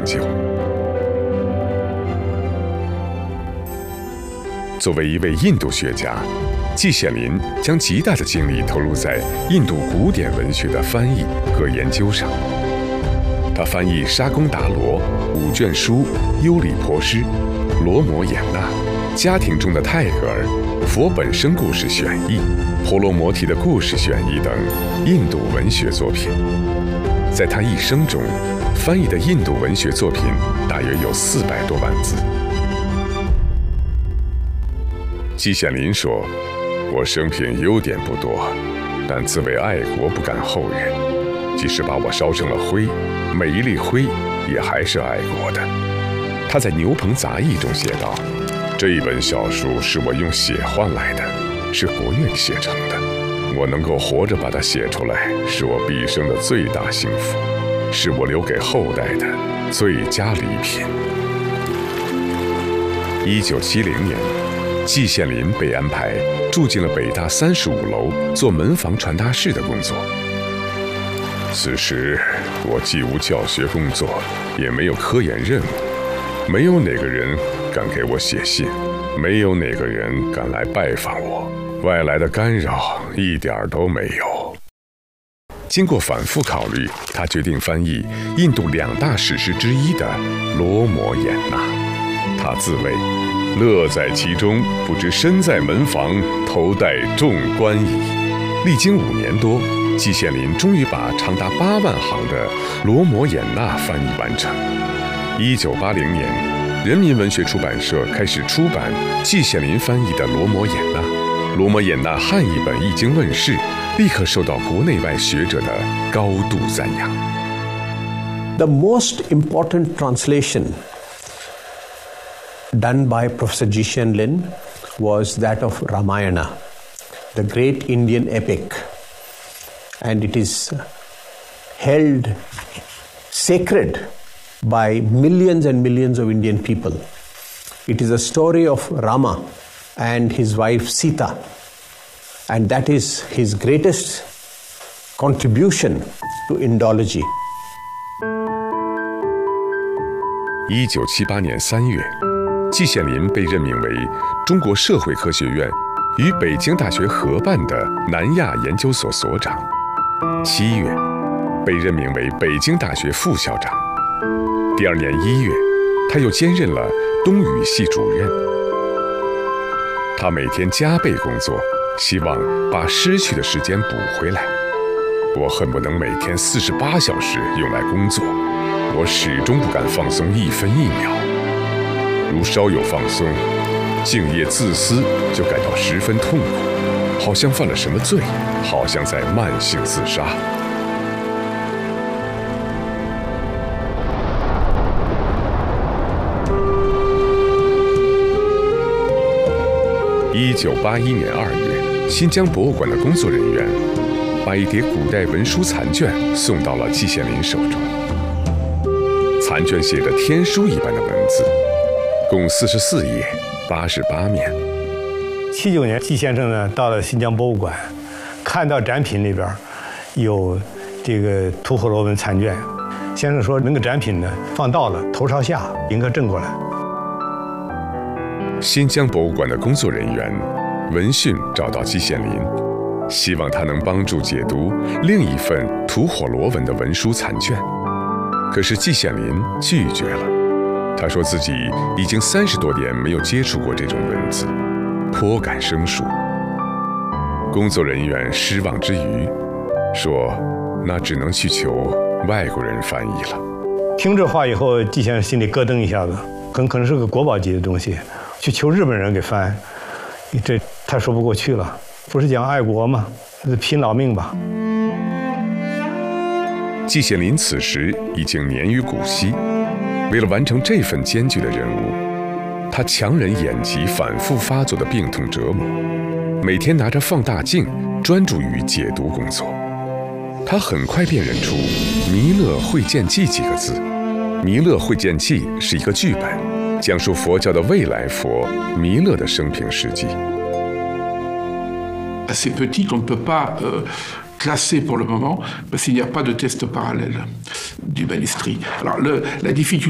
就。作为一位印度学家，季羡林将极大的精力投入在印度古典文学的翻译和研究上。他翻译沙贡达罗5卷书、优里婆诗、罗摩衍那、家庭中的泰戈尔、佛本生故事选译、婆罗摩提的故事选译等印度文学作品。在他一生中，翻译的印度文学作品大约有400多万字。季羡林说：“我生平优点不多，但自为爱国不感后人。即使把我烧成了灰，每一粒灰也还是爱国的。”他在《牛棚杂役》中写道：“这一本小书是我用血换来的，是国愿写成的。我能够活着把它写出来，是我毕生的最大幸福，是我留给后代的最佳礼品。”1970年，季羡林被安排住进了北大35楼做门房传达室的工作。此时，我既无教学工作，也没有科研任务，没有哪个人敢给我写信，没有哪个人敢来拜访我，外来的干扰一点都没有。经过反复考虑，他决定翻译印度2大史诗之一的《罗摩衍那》。他自谓乐在其中，不知身在门房，头戴众冠矣。历经5年多，季羡林终于把长达8万行的《罗摩衍那》翻译完成。1980年，人民文学出版社开始出版季羡林翻译的《罗摩衍那》。《罗摩衍那》汉译本一经问世，立刻受到国内外学者的高度赞扬。 The most important translation done by Professor Jishan Lin was that of Ramayana, the great Indian epic, and it is held sacred by millions and millions of Indian people. It is a story of Rama and his wife Sita, and that is his greatest contribution to Indology. 1978年3月，季羡林被任命为中国社会科学院与北京大学合办的南亚研究所所长。7月，被任命为北京大学副校长。第2年1月，他又兼任了东语系主任。他每天加倍工作，希望把失去的时间补回来。我恨不能每天48小时用来工作，我始终不敢放松1分1秒。如稍有放松，敬业自私就感到十分痛苦，好像犯了什么罪，好像在慢性自杀。1981年2月，新疆博物馆的工作人员把一叠古代文书残卷送到了季羡林手中。残卷写着天书一般的文字，共44页，88面。 79年，季先生呢到了新疆博物馆，看到展品里边有这个吐火罗文残卷，先生说那个展品呢放倒了，头朝下，应该正过来。 新疆博物馆的工作人员闻讯找到季羡林，希望他能帮助解读另一份吐火罗文的文书残卷。可是季羡林拒绝了，他说自己已经30多年没有接触过这种文字，颇感生疏。工作人员失望之余说，那只能去求外国人翻译了。 听这话以后，季先生心里咯噔一下子，很可能是个国宝级的东西，去求日本人给翻，这太说不过去了。不是讲爱国吗？拼老命吧。 季羡林此时已经年逾古稀，为了完成这份艰巨的任务，他强忍眼疾反复发作的病痛折磨，每天拿着放大镜专注于解读工作。他很快辨认出《弥勒会见记》几个字。《弥勒会见记》是一个剧本，讲述佛教的未来佛弥勒的生平事迹。 Assez petit qu'on ne peut pas classer pour le moment parce qu'il n'y a pas de test parallèle du manuscrit. Alors la difficulté